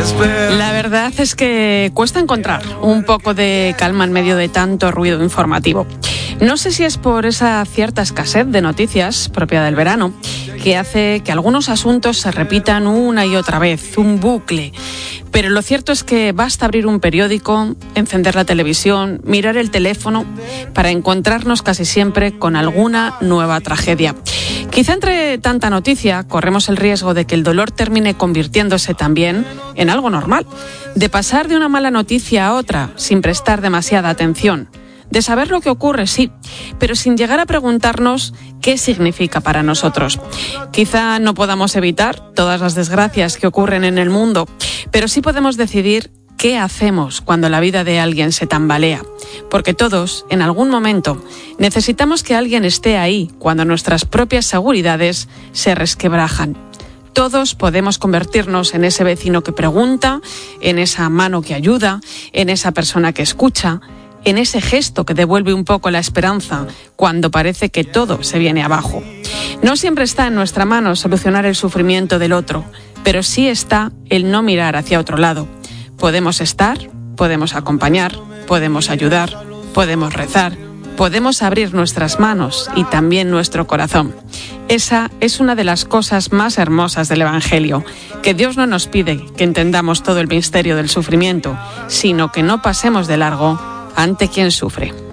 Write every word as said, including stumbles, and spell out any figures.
La verdad es que cuesta encontrar un poco de calma en medio de tanto ruido informativo. No sé si es por esa cierta escasez de noticias propia del verano que hace que algunos asuntos se repitan una y otra vez, un bucle. Pero lo cierto es que basta abrir un periódico, encender la televisión, mirar el teléfono para encontrarnos casi siempre con alguna nueva tragedia. Quizá entre tanta noticia corremos el riesgo de que el dolor termine convirtiéndose también en algo normal, de pasar de una mala noticia a otra sin prestar demasiada atención. De saber lo que ocurre, sí, pero sin llegar a preguntarnos qué significa para nosotros. Quizá no podamos evitar todas las desgracias que ocurren en el mundo, pero sí podemos decidir qué hacemos cuando la vida de alguien se tambalea. Porque todos, en algún momento, necesitamos que alguien esté ahí cuando nuestras propias seguridades se resquebrajan. Todos podemos convertirnos en ese vecino que pregunta, en esa mano que ayuda, en esa persona que escucha, en ese gesto que devuelve un poco la esperanza cuando parece que todo se viene abajo. No siempre está en nuestra mano solucionar el sufrimiento del otro, pero sí está el no mirar hacia otro lado. Podemos estar, podemos acompañar, podemos ayudar, podemos rezar, podemos abrir nuestras manos y también nuestro corazón. Esa es una de las cosas más hermosas del Evangelio, que Dios no nos pide que entendamos todo el misterio del sufrimiento, sino que no pasemos de largo ante quien sufre.